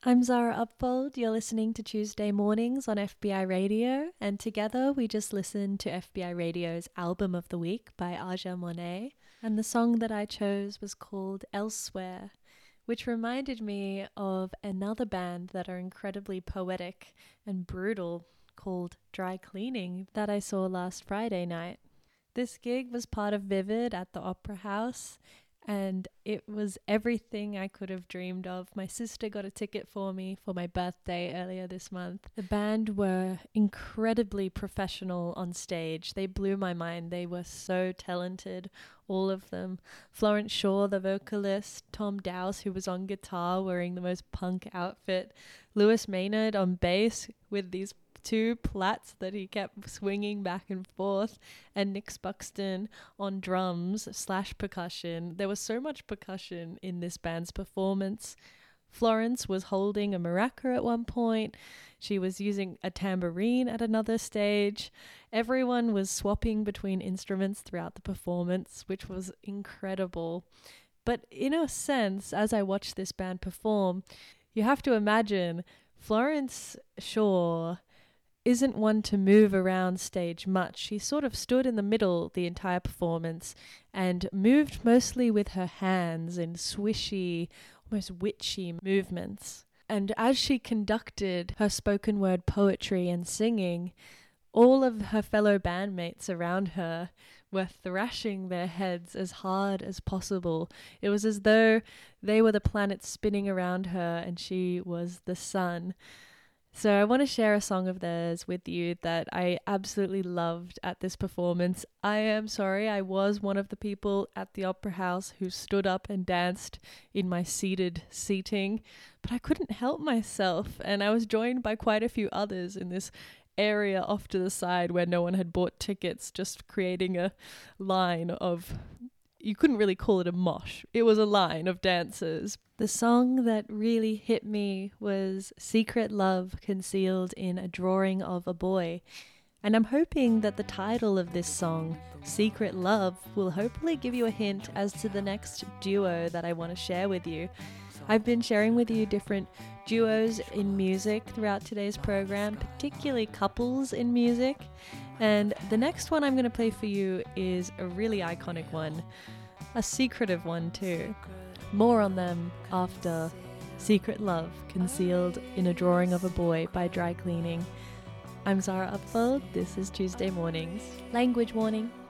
I'm Zara Upfold. You're listening to Tuesday Mornings on FBI Radio, and together we just listened to FBI Radio's Album of the Week by Aja Monet, and the song that I chose was called Elsewhere, which reminded me of another band that are incredibly poetic and brutal called Dry Cleaning that I saw last Friday night. This gig was part of Vivid at the Opera House, and it was everything I could have dreamed of. My sister got a ticket for me for my birthday earlier this month. The band were incredibly professional on stage. They blew my mind. They were so talented, all of them. Florence Shaw, the vocalist, Tom Dowse, who was on guitar wearing the most punk outfit, Lewis Maynard on bass with these two plats that he kept swinging back and forth, and Nick Buxton on drums / percussion. There was so much percussion in this band's performance. Florence was holding a maraca at one point. She was using a tambourine at another stage. Everyone was swapping between instruments throughout the performance, which was incredible. But in a sense, as I watched this band perform, you have to imagine Florence Shaw isn't one to move around stage much. She sort of stood in the middle the entire performance and moved mostly with her hands in swishy, almost witchy movements. And as she conducted her spoken word poetry and singing, all of her fellow bandmates around her were thrashing their heads as hard as possible. It was as though they were the planets spinning around her and she was the sun. So I want to share a song of theirs with you that I absolutely loved at this performance. I am sorry, I was one of the people at the Opera House who stood up and danced in my seated seating, but I couldn't help myself, and I was joined by quite a few others in this area off to the side where no one had bought tickets, just creating a line of... You couldn't really call it a mosh. It was a line of dancers. The song that really hit me was Secret Love Concealed in a Drawing of a Boy. And I'm hoping that the title of this song, Secret Love, will hopefully give you a hint as to the next duo that I want to share with you. I've been sharing with you different duos in music throughout today's program, particularly couples in music. And the next one I'm going to play for you is a really iconic one, a secretive one too. More on them after Secret Love Concealed in a Drawing of a Boy by Dry Cleaning. I'm Zara Upfold. This is Tuesday Mornings. Language warning.